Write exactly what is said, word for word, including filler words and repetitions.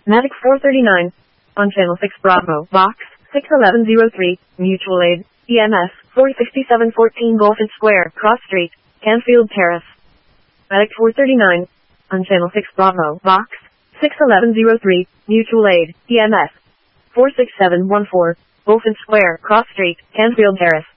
Medic four thirty-nine. On Channel six Bravo, Box six eleven zero three, Mutual Aid, E M S four sixty-seven fourteen Golfin Square, Cross Street, Canfield Terrace. Medic four thirty-nine. On Channel six Bravo, Box six eleven zero three, Mutual Aid, E M S four six seven one four, Golfin Square, Cross Street, Canfield Terrace.